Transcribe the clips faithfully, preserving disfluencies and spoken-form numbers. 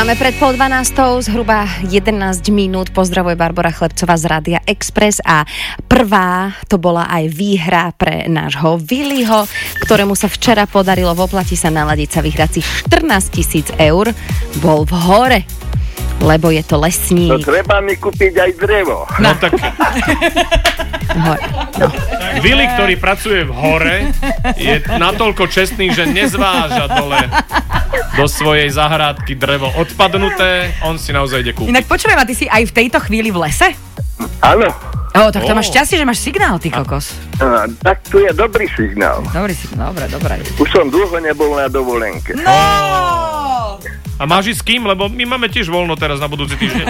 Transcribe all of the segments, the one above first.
Máme pred pol dvanástou zhruba jedenásť minút. Pozdravuje Barbora Chlebcová z Rádia Express a prvá to bola aj výhra pre nášho Viliho, ktorému sa včera podarilo v Oplatí sa naladiť sa vyhrať si štrnásť tisíc eur. Bol v hore, lebo je to lesník. No treba mi kúpiť aj drevo. No tak... No. Vili, ktorý pracuje v hore, je natoľko čestný, že nezváža dole do svojej zahrádky drevo odpadnuté, on si naozaj ide kúpiť. Inak počujem, a ty si aj v tejto chvíli v lese? Áno. O, tak to Ó. máš šťastie, že máš signál, ty kokos. A, tak tu je dobrý signál. Dobrý signál, dobre, dobre. Už som dlho nebol na dovolenke. No! A máš ísť s kým? Lebo my máme tiež voľno teraz na budúci týždeň.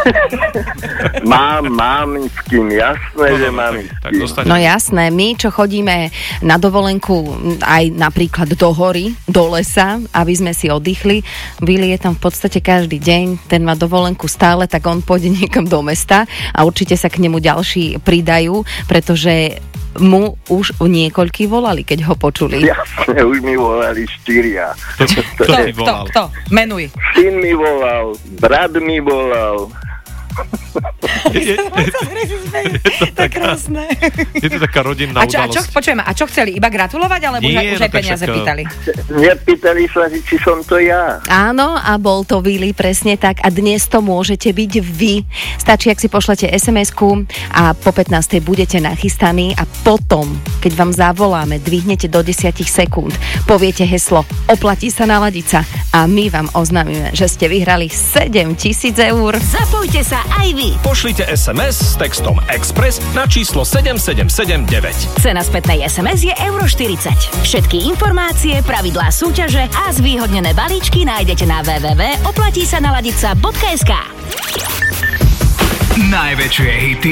Mám, mám s kým, jasné, No, že no, mám tak, s tak kým. dostane. No jasné, my čo chodíme na dovolenku aj napríklad do hory, do lesa, aby sme si oddychli, Vili je tam v podstate každý deň, ten má dovolenku stále, tak on pôjde niekam do mesta a určite sa k nemu ďalší pridajú, pretože mu už niekoľkí volali, keď ho počuli. Jasne, už mi volali štyria. To, to, to Kto, ti kto, volal. kto? Menuj. Syn mi volal, brat mi volal. Je, je, To je krásne. je to taká rodinná A čo, a čo, udalosť. počujeme, a čo chceli? Iba gratulovať, alebo už, Nie, už no aj tak peniaze však, pýtali? Nepýtali sa, či som to ja. Áno, a bol to Vili, presne tak. A dnes to môžete byť vy. Stačí, ak si pošlete es em esku a po pätnástej budete nachystaní a potom, keď vám zavoláme, dvihnete do desať sekúnd, poviete heslo Oplatí sa naladiť sa a my vám oznámime, že ste vyhrali sedem tisíc eur. Zapojte sa aj vy. Pošlite es em es s textom Express na číslo sedem sedem sedem deväť. Cena spätnej es em es je euro štyridsať. Všetky informácie, pravidlá súťaže a zvýhodnené balíčky nájdete na w w w bodka oplatí sa naladiť sa bodka es ká. Najväčšie hity